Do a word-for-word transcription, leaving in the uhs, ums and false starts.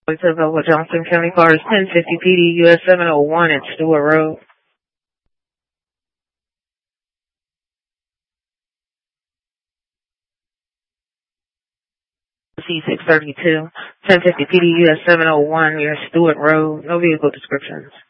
To Belleville Johnson County Cars ten fifty P D U S seven oh one at Stewart Road. C six thirty-two ten fifty P D U S seven oh one near Stewart Road. No vehicle descriptions.